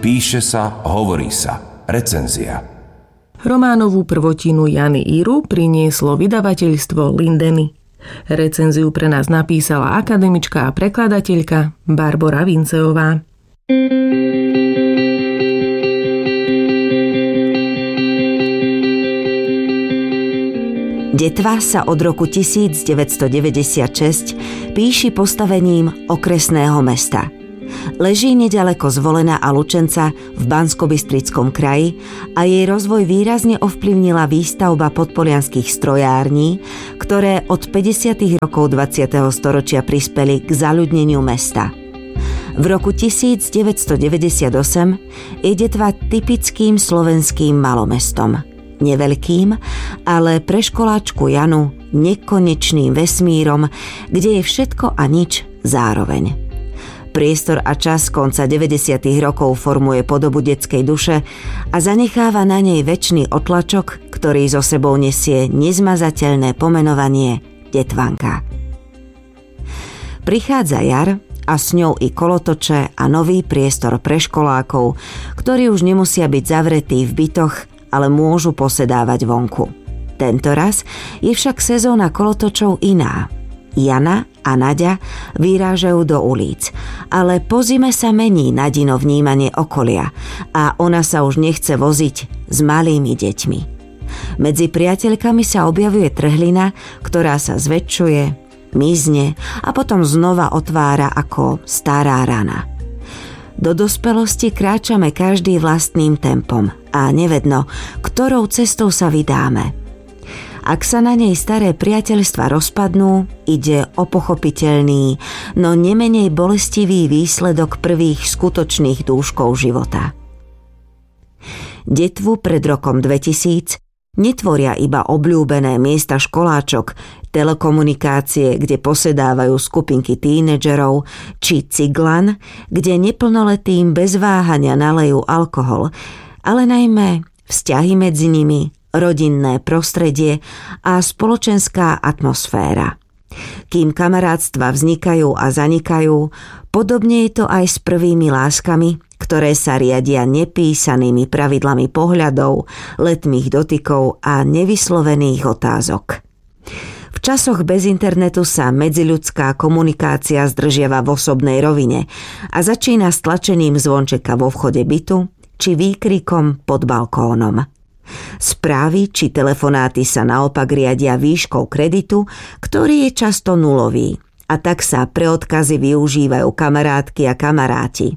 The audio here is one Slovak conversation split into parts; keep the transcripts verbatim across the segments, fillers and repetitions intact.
Píše sa, hovorí sa. Recenzia. Románovú prvotinu Jany Íru prinieslo vydavateľstvo Lindeny. Recenziu pre nás napísala akademička a prekladateľka Barbora Vinceová. Detva sa od roku tisícdeväťstodeväťdesiatšesť píši postavením okresného mesta. Leží neďaleko Zvolena a Lučenca v Banskobystrickom kraji a jej rozvoj výrazne ovplyvnila výstavba podpolianskych strojární, ktoré od päťdesiatych rokov dvadsiateho storočia prispeli k zaľudneniu mesta. V roku tisícdeväťstodeväťdesiatosem je Detva typickým slovenským malomestom. Neveľkým, ale pre školáčku Janu nekonečným vesmírom, kde je všetko a nič zároveň. Priestor a čas konca deväťdesiatych rokov formuje podobu detskej duše a zanecháva na nej večný otlačok, ktorý so sebou nesie nezmazateľné pomenovanie Detvanka. Prichádza jar a s ňou i kolotoče a nový priestor pre školákov, ktorí už nemusia byť zavretí v bytoch, ale môžu posedávať vonku. Tentoraz je však sezóna kolotočov iná. Jana a Naďa vyrážajú do ulic, ale po zime sa mení Nadino vnímanie okolia a ona sa už nechce voziť s malými deťmi. Medzi priateľkami sa objavuje trhlina, ktorá sa zväčšuje, mizne a potom znova otvára ako stará rana. Do dospelosti kráčame každý vlastným tempom a nevedno, ktorou cestou sa vydáme. Ak sa na nej staré priateľstva rozpadnú, ide o pochopiteľný, no nemenej bolestivý výsledok prvých skutočných dúškov života. Detvu pred rokom dvetisíc netvoria iba obľúbené miesta školáčok, telekomunikácie, kde posedávajú skupinky tínedžerov, či Ciglan, kde neplnoletým bez váhania nalejú alkohol, ale najmä vzťahy medzi nimi, rodinné prostredie a spoločenská atmosféra. Kým kamarátstva vznikajú a zanikajú, podobne je to aj s prvými láskami, ktoré sa riadia nepísanými pravidlami pohľadov, letmých dotykov a nevyslovených otázok. V časoch bez internetu sa medziľudská komunikácia zdržiava v osobnej rovine a začína s tlačením zvončeka vo vchode bytu či výkrikom pod balkónom. Správy či telefonáty sa naopak riadia výškou kreditu, ktorý je často nulový, a tak sa pre odkazy využívajú kamarátky a kamaráti.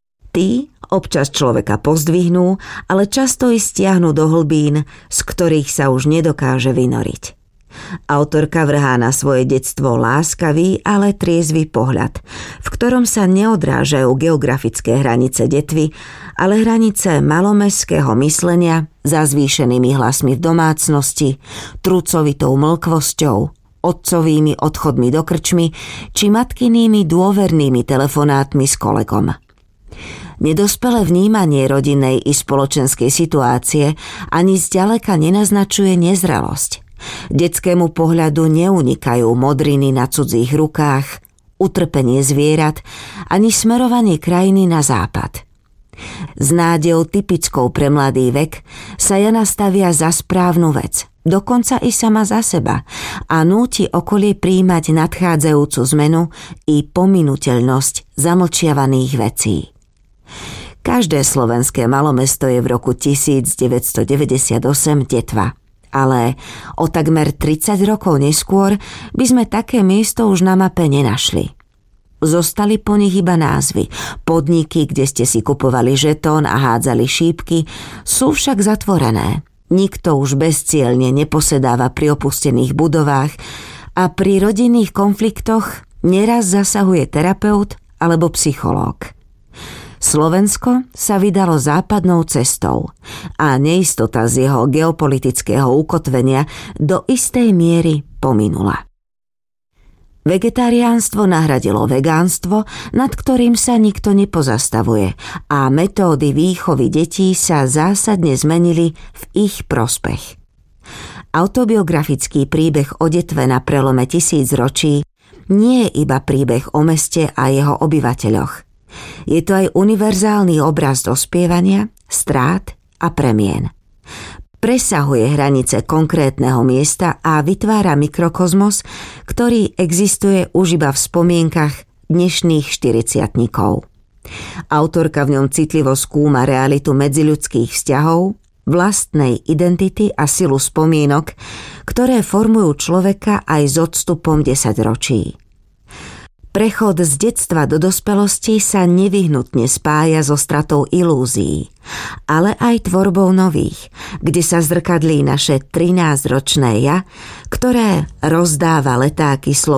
Tí občas človeka pozdvihnú, ale často i stiahnu do hlbín, z ktorých sa už nedokáže vynoriť. Autorka vrhá na svoje detstvo láskavý, ale triezvy pohľad, v ktorom sa neodrážajú geografické hranice detvy, ale hranice malomestského myslenia za zvýšenými hlasmi v domácnosti, trucovitou mlkvosťou, otcovými odchodmi do krčmy či matkynými dôvernými telefonátmi s kolegom. Nedospelé vnímanie rodinnej i spoločenskej situácie ani zďaleka nenaznačuje nezrelosť. Detskému pohľadu neunikajú modriny na cudzích rukách, utrpenie zvierat ani smerovanie krajiny na západ. S nádejou typickou pre mladý vek sa Jana stavia za správnu vec, dokonca i sama za seba, a núti okolie prijímať nadchádzajúcu zmenu i pominuteľnosť zamlčiavaných vecí. Každé slovenské malomesto je v roku tisícdeväťstodeväťdesiatosem Detva. Ale o takmer tridsať rokov neskôr by sme také miesto už na mape nenašli. Zostali po nich iba názvy. Podniky, kde ste si kupovali žetón a hádzali šípky, sú však zatvorené. Nikto už bezcielne neposedáva pri opustených budovách a pri rodinných konfliktoch neraz zasahuje terapeut alebo psychológ. Slovensko sa vydalo západnou cestou a neistota z jeho geopolitického ukotvenia do istej miery pominula. Vegetariánstvo nahradilo vegánstvo, nad ktorým sa nikto nepozastavuje, a metódy výchovy detí sa zásadne zmenili v ich prospech. Autobiografický príbeh o Detve na prelome tisícročí nie je iba príbeh o meste a jeho obyvateľoch. Je to aj univerzálny obraz dospievania, strát a premien. Presahuje hranice konkrétneho miesta a vytvára mikrokozmos, ktorý existuje už iba v spomienkach dnešných štyridsiatnikov. Autorka v ňom citlivo skúma realitu medziľudských vzťahov, vlastnej identity a silu spomienok, ktoré formujú človeka aj s odstupom desaťročí. Prechod z detstva do dospelosti sa nevyhnutne spája so stratou ilúzií, ale aj tvorbou nových, kde sa zrkadlí naše trinásťročné ja, ktoré rozdáva letáky slov